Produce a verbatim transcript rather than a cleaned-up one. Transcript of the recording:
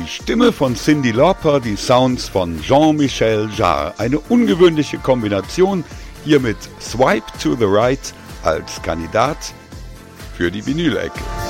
Stimme von Cyndi Lauper, die Sounds von Jean-Michel Jarre. Eine ungewöhnliche Kombination, hier mit Swipe to the Right als Kandidat für die Vinyl-Ecke.